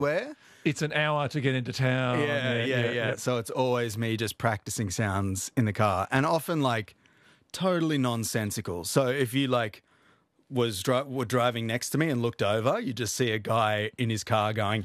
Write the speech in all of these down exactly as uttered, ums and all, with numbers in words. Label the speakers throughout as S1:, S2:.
S1: where.
S2: It's an hour to get into town.
S1: Yeah, yeah, yeah, yeah. So it's always me just practicing sounds in the car, and often like totally nonsensical. So if you like was dri- were driving next to me and looked over, you just see a guy in his car going,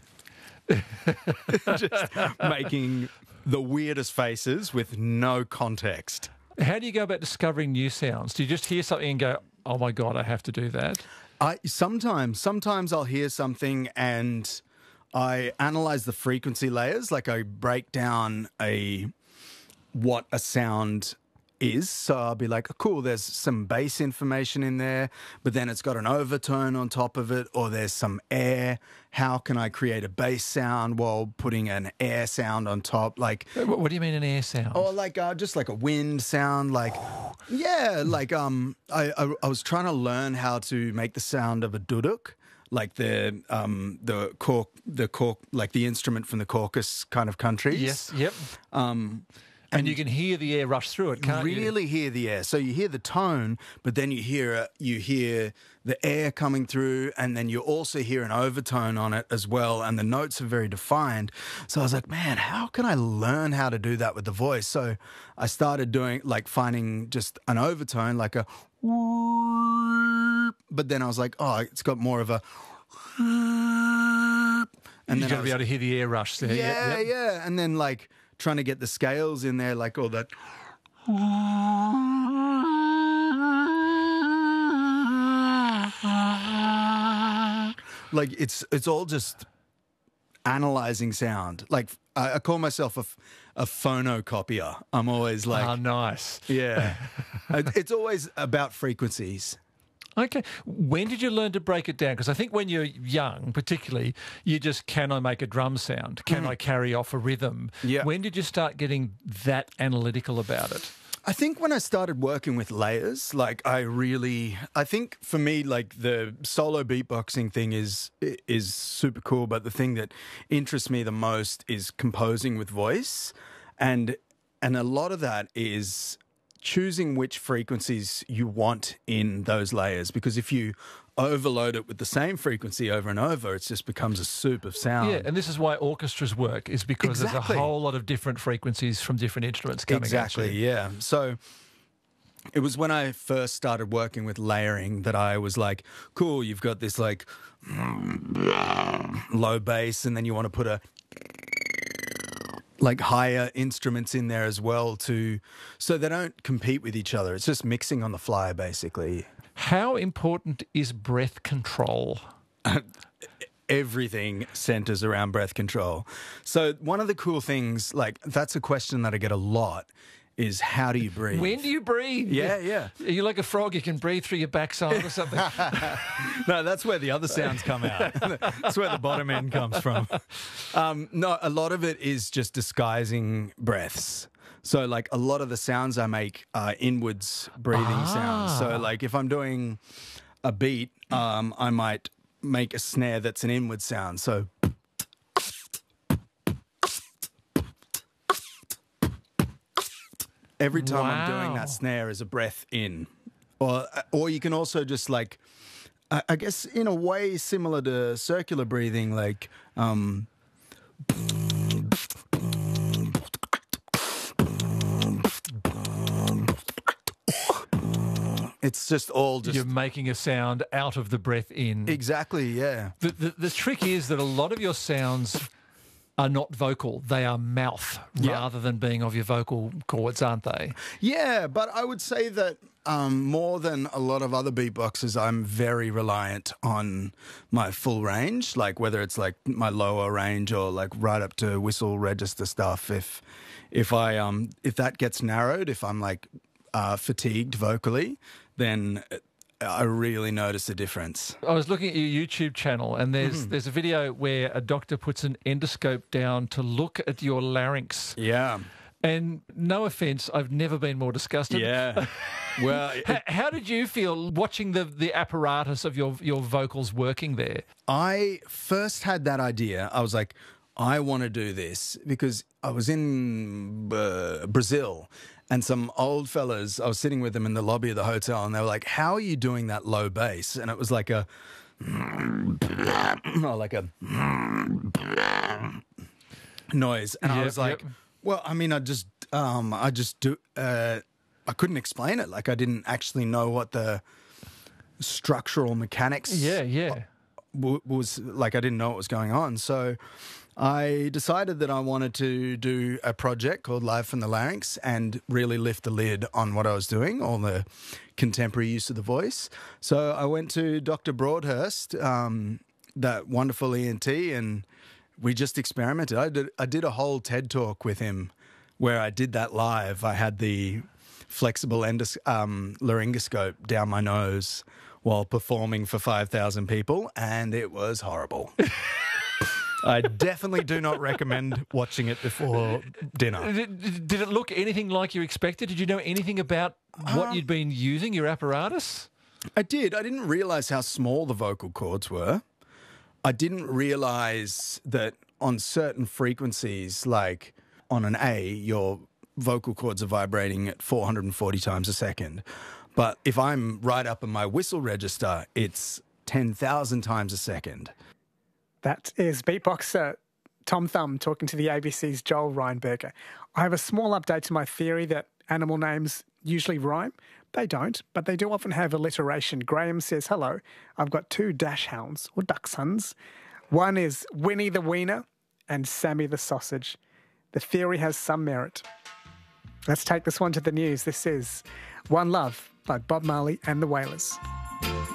S1: just making the weirdest faces with no context.
S2: How do you go about discovering new sounds? Do you just hear something and go, oh my God, I have to do that?
S1: I sometimes, sometimes I'll hear something and I analyze the frequency layers. Like I break down a what a sound is. So I'll be like, oh, cool, there's some bass information in there, but then it's got an overtone on top of it, or there's some air. How can I create a bass sound while putting an air sound on top? Like,
S2: what, what do you mean an air sound?
S1: or like uh, just like a wind sound. Like, yeah, like um, I, I I was trying to learn how to make the sound of a duduk. Like the um the cork the cork like the instrument from the Caucasus kind of countries.
S2: Yes, yep.
S1: Um,
S2: and,
S1: and
S2: you can hear the air rush through it, can't you?
S1: really hear the air. So you hear the tone, but then you hear uh, you hear the air coming through, and then you also hear an overtone on it as well. And the notes are very defined. So I was like, man, how can I learn how to do that with the voice? So I started doing like finding just an overtone, like a. But then I was like, oh, it's got more of a. And
S2: You've
S1: then
S2: got
S1: I
S2: to
S1: was,
S2: be able to hear the air rush there.
S1: yeah,
S2: Yep, yep.
S1: yeah. And then like trying to get the scales in there, like all that. Like it's it's all just analyzing sound. Like I, I call myself a, f- a phonocopier. I'm always like,
S2: Ah, nice.
S1: yeah. It- it's always about frequencies.
S2: Okay. When did you learn to break it down? Because I think when you're young, particularly, you just, can I make a drum sound? Can I carry off a rhythm?
S1: Yeah.
S2: When did you start getting that analytical about it?
S1: I think when I started working with layers, like I really, I think for me, like the solo beatboxing thing is is super cool. But the thing that interests me the most is composing with voice, and and a lot of that is choosing which frequencies you want in those layers. Because if you overload it with the same frequency over and over, it just becomes a soup of sound.
S2: Yeah, and this is why orchestras work, is because
S1: Exactly.
S2: there's a whole lot of different frequencies from different instruments coming
S1: Exactly,
S2: at you.
S1: yeah. So it was when I first started working with layering that I was like, cool, you've got this like low bass, and then you want to put a like higher instruments in there as well, to so they don't compete with each other. It's just mixing on the fly, basically.
S2: How important is breath control?
S1: Everything centers around breath control. So one of the cool things, like that's a question that I get a lot, is how do you breathe?
S2: When do you breathe?
S1: Yeah, yeah.
S2: Are you like a frog? You can breathe through your backside or something?
S1: No, that's where the other sounds come out. That's where the bottom end comes from. Um, no, a lot of it is just disguising breaths. So, like, a lot of the sounds I make are inwards breathing
S2: Ah.
S1: sounds. So, like, if I'm doing a beat, um, I might make a snare that's an inward sound. So, every time I'm doing
S2: Wow.
S1: that snare is a breath in. Or, or you can also just, like, I I guess in a way similar to circular breathing, like um, it's just all just
S2: You're making a sound out of the breath in.
S1: exactly, yeah.
S2: The, the, the trick is that a lot of your sounds are not vocal. They are mouth
S1: Yeah.
S2: rather than being of your vocal cords, aren't they?
S1: Yeah, but I would say that um, more than a lot of other beatboxers, I'm very reliant on my full range, like whether it's like my lower range or like right up to whistle register stuff. If if I um if that gets narrowed, if I'm like uh, fatigued vocally, then I really notice a difference.
S2: I was looking at your YouTube channel, and there's
S1: Mm-hmm.
S2: there's a video where a doctor puts an endoscope down to look at your larynx.
S1: Yeah,
S2: And no offence, I've never been more disgusted.
S1: yeah. Well, it-
S2: How, how did you feel watching the, the apparatus of your your vocals working there?
S1: I first had that idea. I was like, I want to do this because I was in uh, Brazil and some old fellas, I was sitting with them in the lobby of the hotel and they were like, how are you doing that low bass? And it was like a or like a noise, and I
S2: Yep,
S1: was like,
S2: yep.
S1: well, I mean, I just, um, I just do, uh, I couldn't explain it. Like, I didn't actually know what the structural mechanics
S2: Yeah, yeah.
S1: w- was like. I didn't know what was going on, so I decided that I wanted to do a project called Live from the Larynx and really lift the lid on what I was doing, all the contemporary use of the voice. So I went to Doctor Broadhurst, um, that wonderful E N T, and we just experimented. I did, I did a whole TED talk with him where I did that live. I had the flexible endos- um, laryngoscope down my nose while performing for five thousand people, and it was horrible. I definitely do not recommend watching it before dinner.
S2: Did, did it look anything like you expected? Did you know anything about what
S1: Um,
S2: you'd been using, your apparatus?
S1: I did. I didn't realize how small the vocal cords were. I didn't realize that on certain frequencies, like on an A, your vocal cords are vibrating at four hundred forty times a second. But if I'm right up in my whistle register, it's ten thousand times a second.
S3: That is beatboxer Tom Thumb talking to the A B C's Joel Reinberger. I have a small update to my theory that animal names usually rhyme. They don't, but they do often have alliteration. Graham says, hello, I've got two dash hounds, or dachshunds. One is Winnie the Wiener and Sammy the Sausage. The theory has some merit. Let's take this one to the news. This is One Love by Bob Marley and the Wailers.